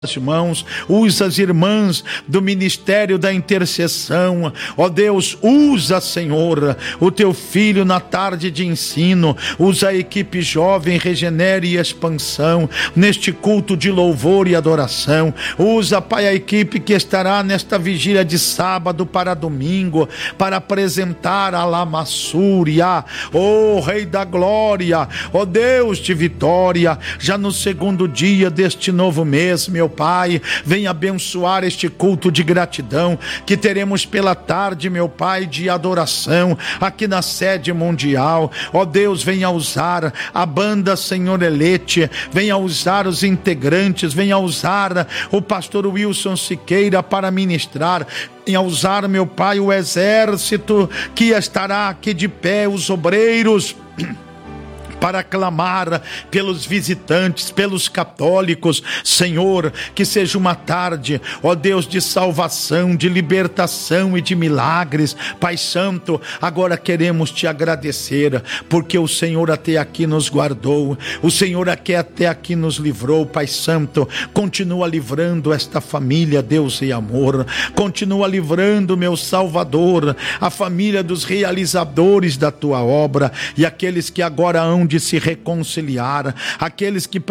Irmãos, usa as irmãs do ministério da intercessão, ó Deus, usa, Senhor, o teu filho na tarde de ensino, usa a equipe jovem Regenere e Expansão, neste culto de louvor e adoração, usa, Pai, a equipe que estará nesta vigília de sábado para domingo, para apresentar a Lamassúria, ó Rei da Glória, ó Deus de vitória, já no segundo dia deste novo mês, meu Pai, vem abençoar este culto de gratidão que teremos pela tarde, meu Pai, de adoração aqui na sede mundial. Ó Deus, venha usar a banda Senhor Elete, venha usar os integrantes, venha usar o pastor Wilson Siqueira para ministrar, venha usar, meu Pai, o exército que estará aqui de pé, os obreiros, para clamar pelos visitantes, pelos católicos. Senhor, que seja uma tarde, ó Deus, de salvação, de libertação e de milagres. Pai Santo, agora queremos te agradecer, porque o Senhor até aqui nos guardou, o Senhor até aqui nos livrou. Pai Santo, continua livrando esta família, Deus e amor, continua livrando, meu Salvador, a família dos realizadores da tua obra, e aqueles que agora hão de se reconciliar, aqueles que